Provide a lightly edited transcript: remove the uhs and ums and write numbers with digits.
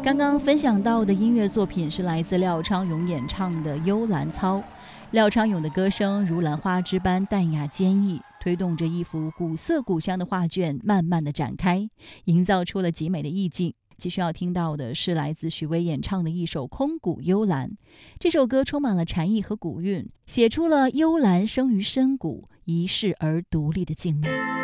刚刚分享到的音乐作品是来自廖昌永演唱的《幽兰操》。廖昌永的歌声如兰花枝般淡雅坚毅，推动着一幅古色古香的画卷慢慢的展开，营造出了极美的意境。继续要听到的是来自许巍演唱的一首《空谷幽兰》。这首歌充满了禅意和古韵，写出了幽兰生于深谷，遗世而独立的静美。